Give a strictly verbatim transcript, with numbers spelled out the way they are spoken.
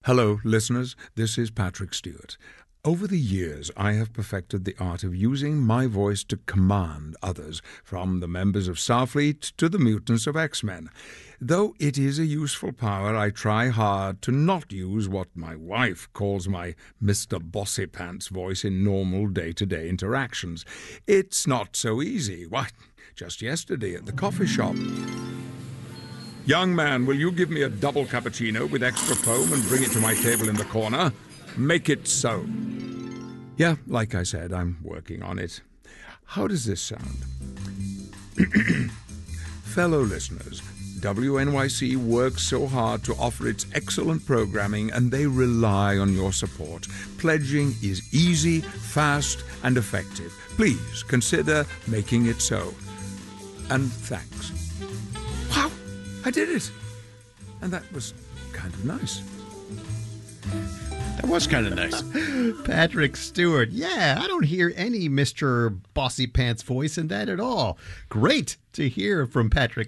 Hello, listeners. This is Patrick Stewart. Over the years, I have perfected the art of using my voice to command others, from the members of Starfleet to the mutants of X-Men. Though it is a useful power, I try hard to not use what my wife calls my Mister Bossypants voice in normal day-to-day interactions. It's not so easy. Why, just yesterday at the coffee shop. "Young man, will you give me a double cappuccino with extra foam and bring it to my table in the corner? Make it so." Yeah, like I said, I'm working on it. How does this sound? Fellow listeners, W N Y C works so hard to offer its excellent programming, and they rely on your support. Pledging is easy, fast, and effective. Please consider making it so. And thanks. Wow! I did it! And that was kind of nice. That was kind of nice. Patrick Stewart. Yeah, I don't hear any Mister Bossy Pants voice in that at all. Great to hear from Patrick